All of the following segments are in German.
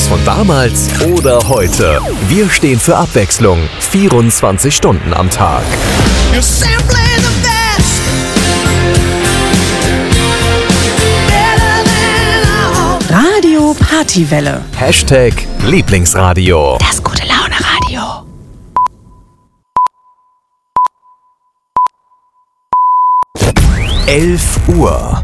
von damals oder heute. Wir stehen für Abwechslung. 24 Stunden am Tag. You're simply the best. Better than all. Radio Partywelle. Hashtag Lieblingsradio. Das gute Laune-Radio. Uhr.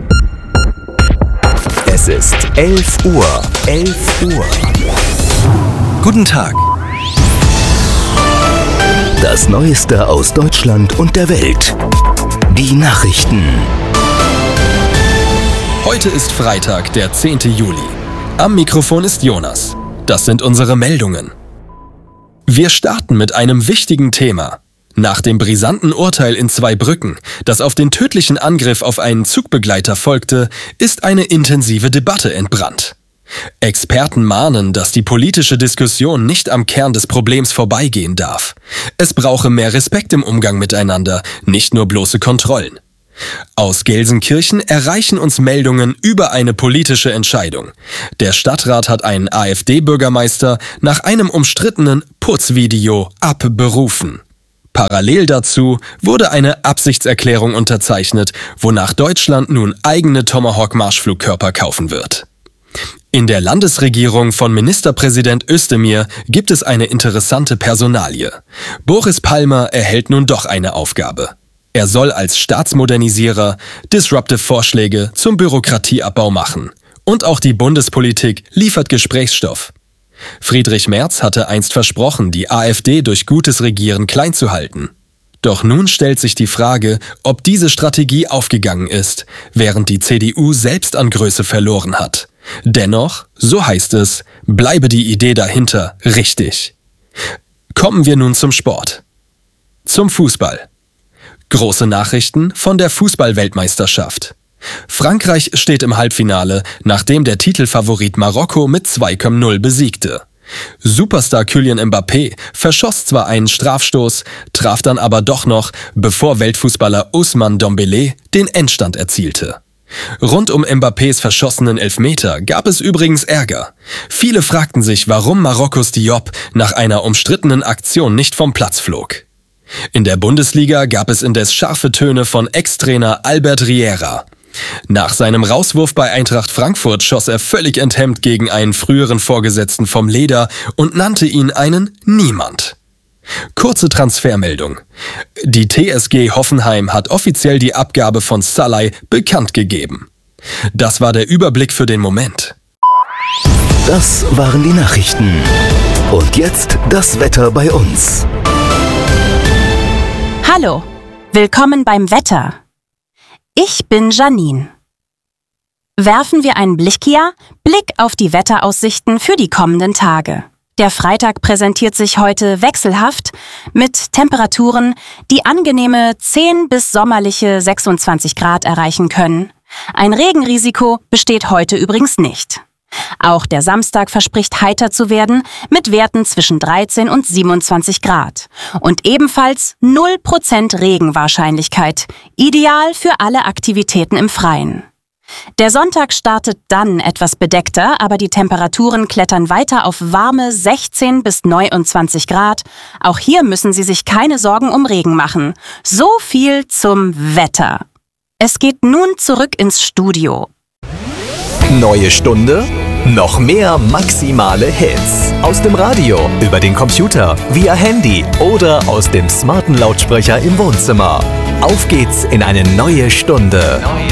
Es ist 11 Uhr. 11 Uhr. Guten Tag. Das Neueste aus Deutschland und der Welt. Die Nachrichten. Heute ist Freitag, der 10. Juli. Am Mikrofon ist Jonas. Das sind unsere Meldungen. Wir starten mit einem wichtigen Thema. Nach dem brisanten Urteil in Zweibrücken, das auf den tödlichen Angriff auf einen Zugbegleiter folgte, ist eine intensive Debatte entbrannt. Experten mahnen, dass die politische Diskussion nicht am Kern des Problems vorbeigehen darf. Es brauche mehr Respekt im Umgang miteinander, nicht nur bloße Kontrollen. Aus Gelsenkirchen erreichen uns Meldungen über eine politische Entscheidung. Der Stadtrat hat einen AfD-Bürgermeister nach einem umstrittenen Putzvideo abberufen. Parallel dazu wurde eine Absichtserklärung unterzeichnet, wonach Deutschland nun eigene Tomahawk-Marschflugkörper kaufen wird. In der Landesregierung von Ministerpräsident Özdemir gibt es eine interessante Personalie. Boris Palmer erhält nun doch eine Aufgabe. Er soll als Staatsmodernisierer disruptive Vorschläge zum Bürokratieabbau machen. Und auch die Bundespolitik liefert Gesprächsstoff. Friedrich Merz hatte einst versprochen, die AfD durch gutes Regieren klein zu halten. Doch nun stellt sich die Frage, ob diese Strategie aufgegangen ist, während die CDU selbst an Größe verloren hat. Dennoch, so heißt es, bleibe die Idee dahinter richtig. Kommen wir nun zum Sport. Zum Fußball. Große Nachrichten von der Fußball-Weltmeisterschaft. Frankreich steht im Halbfinale, nachdem der Titelfavorit Marokko mit 2:0 besiegte. Superstar Kylian Mbappé verschoss zwar einen Strafstoß, traf dann aber doch noch, bevor Weltfußballer Ousmane Dembélé den Endstand erzielte. Rund um Mbappés verschossenen Elfmeter gab es übrigens Ärger. Viele fragten sich, warum Marokkos Diop nach einer umstrittenen Aktion nicht vom Platz flog. In der Bundesliga gab es indes scharfe Töne von Ex-Trainer Albert Riera. Nach seinem Rauswurf bei Eintracht Frankfurt schoss er völlig enthemmt gegen einen früheren Vorgesetzten vom Leder und nannte ihn einen Niemand. Kurze Transfermeldung. Die TSG Hoffenheim hat offiziell die Abgabe von Salai bekannt gegeben. Das war der Überblick für den Moment. Das waren die Nachrichten. Und jetzt das Wetter bei uns. Hallo, willkommen beim Wetter. Ich bin Janine. Werfen wir einen Blick auf die Wetteraussichten für die kommenden Tage. Der Freitag präsentiert sich heute wechselhaft mit Temperaturen, die angenehme 10 bis sommerliche 26 Grad erreichen können. Ein Regenrisiko besteht heute übrigens nicht. Auch der Samstag verspricht heiter zu werden mit Werten zwischen 13 und 27 Grad. Und ebenfalls 0% Regenwahrscheinlichkeit, ideal für alle Aktivitäten im Freien. Der Sonntag startet dann etwas bedeckter, aber die Temperaturen klettern weiter auf warme 16 bis 29 Grad. Auch hier müssen Sie sich keine Sorgen um Regen machen. So viel zum Wetter. Es geht nun zurück ins Studio. Neue Stunde? Noch mehr maximale Hits. Aus dem Radio, über den Computer, via Handy oder aus dem smarten Lautsprecher im Wohnzimmer. Auf geht's in eine neue Stunde.